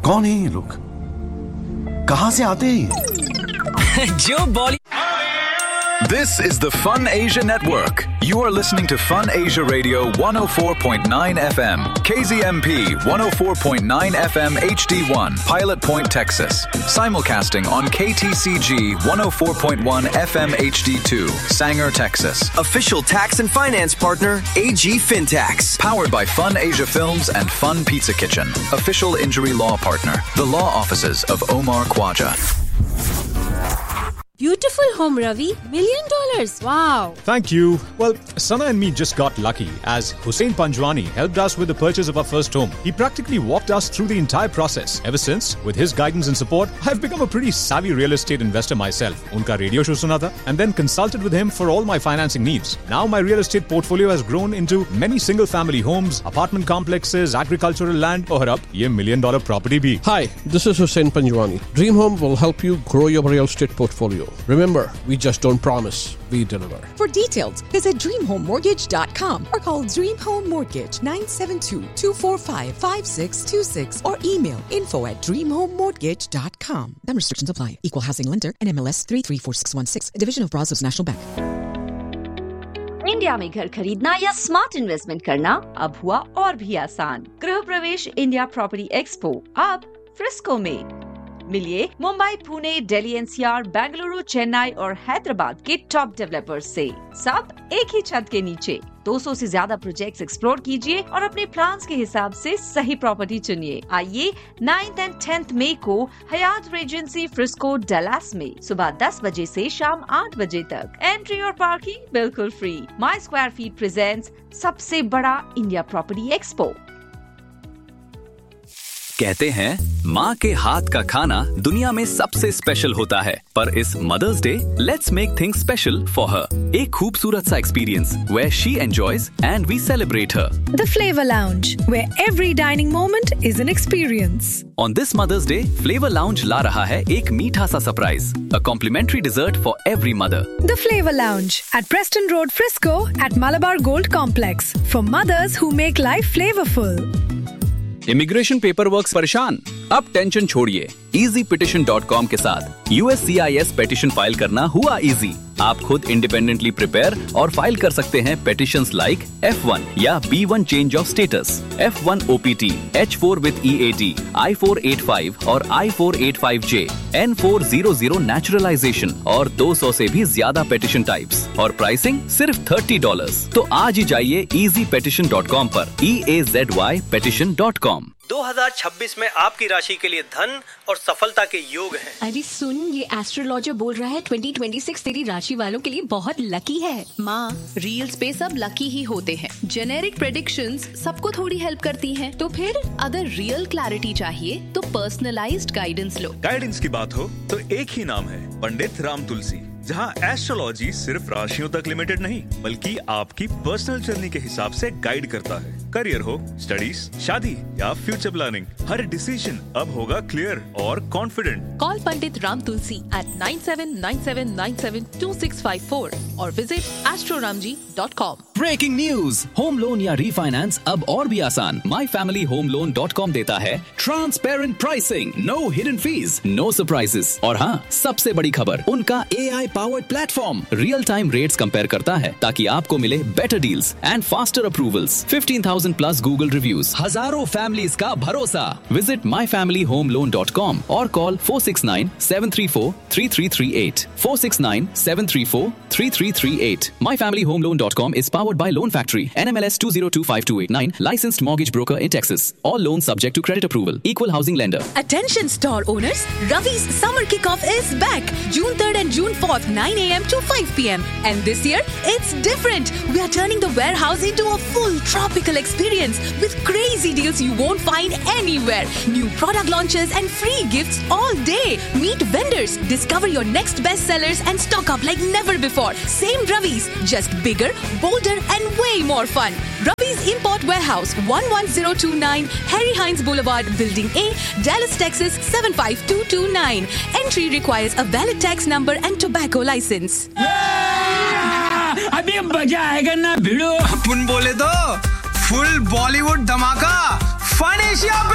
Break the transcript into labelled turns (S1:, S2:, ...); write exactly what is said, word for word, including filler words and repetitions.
S1: कौन है ये लोग? कहां से आते हैं?
S2: जो बॉली
S3: This is the Fun Asia Network. You are listening to Fun Asia Radio one oh four point nine F M, K Z M P one oh four point nine F M H D one, Pilot Point, Texas. Simulcasting on K T C G one oh four point one F M H D two, Sanger, Texas.
S2: Official tax and finance partner, A G Fintax.
S3: Powered by Fun Asia Films and Fun Pizza Kitchen. Official injury law partner, the law offices of Omar Khwaja.
S4: Beautiful home, Ravi. Million dollars. Wow.
S5: Thank you. Well, Sana and me just got lucky as Hussein Panjwani helped us with the purchase of our first home. He practically walked us through the entire process. Ever since, with his guidance and support, I've become a pretty savvy real estate investor myself. Unka radio show suna tha and then consulted with him for all my financing needs. Now my real estate portfolio has grown into many single family homes, apartment complexes, agricultural land और अब ये million dollar property भी.
S6: Hi, this is Hussein Panjwani. Dream Home will help you grow your real estate portfolio. Remember, we just don't promise, we deliver.
S7: For details, visit dream home mortgage dot com or call Dream Home Mortgage nine seven two, two four five, five six two six or email info at dream home mortgage dot com. Some restrictions apply. Equal housing lender and M L S three three four six one six, Division of Brazos National Bank.
S8: India में घर खरीदना या smart investment करना अब हुआ और भी आसान। गृह प्रवेश इंडिया प्रॉपर्टी एक्सपो अब फ्रिस्को में। मिलिए मुंबई, पुणे, दिल्ली एनसीआर, बेंगलुरु, चेन्नई और हैदराबाद के टॉप डेवलपर्स से, सब एक ही छत के नीचे। दो सौ से ज्यादा प्रोजेक्ट्स एक्सप्लोर कीजिए और अपने प्लान्स के हिसाब से सही प्रॉपर्टी चुनिए। आइए नाइन्थ एंड टेंथ मई को हयात रेजेंसी फ्रिस्को डलास में सुबह दस बजे से शाम आठ बजे तक। एंट्री और पार्किंग बिल्कुल फ्री। माई स्क्वायर फीट प्रेजेंट्स सबसे बड़ा इंडिया प्रॉपर्टी एक्सपो।
S9: कहते हैं माँ के हाथ का खाना दुनिया में सबसे स्पेशल होता है, पर इस mother's day let's make things special for her. एक खूबसूरत सा experience where she enjoys and we celebrate her.
S10: The Flavor Lounge, where every dining moment is an experience.
S9: On this Mother's Day, Flavor Lounge ला रहा है एक मीठा सा surprise, a complimentary dessert for every mother.
S10: The Flavor Lounge at Preston Road, Frisco, at Malabar Gold Complex, for mothers who make life flavorful.
S9: Immigration paper work परेशान? अब tension छोड़िए। Easy petition dot com के साथ U S C I S petition file करना हुआ easy. आप खुद independently prepare और फाइल कर सकते हैं पेटिशंस लाइक एफ वन या B one change of status, F one O P T, H four with E A T, I four eight five और आई फोर एट फाइव जे, N four zero zero naturalisation और दो सौ से भी ज्यादा petition types और pricing सिर्फ thirty dollars. तो आज ही जाइए इजी पेटिशन डॉट कॉम पर, ई ए Z Y petition dot com.
S11: दो हज़ार छब्बीस में आपकी राशि के लिए धन और सफलता के योग हैं।
S12: अरे सुन, ये एस्ट्रोलॉजर बोल रहा है ट्वेंटी ट्वेंटी सिक्स तेरी राशि वालों के लिए बहुत लकी है।
S13: माँ, रील्स पे सब लकी ही होते हैं। जेनेरिक प्रेडिक्शंस सबको थोड़ी हेल्प करती हैं।
S12: तो फिर
S13: अगर रियल क्लैरिटी चाहिए तो पर्सनलाइज्ड गाइडेंस लो।
S14: गाइडेंस की बात हो तो एक ही नाम है, पंडित राम तुलसी, जहाँ एस्ट्रोलॉजी सिर्फ राशियों तक लिमिटेड नहीं बल्कि आपकी पर्सनल जर्नी के हिसाब से गाइड करता है। करियर हो, स्टडीज, शादी या फ्यूचर प्लानिंग, हर डिसीजन अब होगा क्लियर और confident.
S13: Call Pandit Ram Tulsi eight nine seven nine seven nine seven to six five four और visit एस्ट्रोरामजी dot com.
S9: Breaking news, home loan या रीफाइनेंस अब और भी आसान। My family home loan dot com देता है transparent pricing, no hidden fees, no surprises और हाँ, सबसे बड़ी खबर, उनका ए I powered platform real time rates compare करता है ताकि आपको मिले better deals and faster approvals. Fifteen thousand plus Google reviews, हजारों फैमिलीज का भरोसा। Visit my family home loan dot com और call four six nine seven three four three three three eight, four six nine seven three four three three three eight. My family home loan dot com is powered by Loan Factory, N M L S two zero two five two eight nine, licensed mortgage broker in Texas. All loans subject to credit approval. Equal housing lender.
S15: Attention store owners, Ravi's summer kickoff is back. June third and June fourth, nine a m to five p m And this year, it's different. We are turning the warehouse into a full tropical experience with crazy deals you won't find anywhere. New product launches and free gifts all day. Meet vendors, discover your next best sellers and stock up like never before. Same Ravi's, just bigger, bolder and way more fun. Ravi's Import Warehouse, one one zero two nine Harry Hines Boulevard, Building A, Dallas, Texas seven five two two nine. Entry requires a valid tax number and tobacco license.
S16: अभी मजा आएगा ना भिड़ो।
S2: अपन बोले तो full Bollywood धमाका fun Asia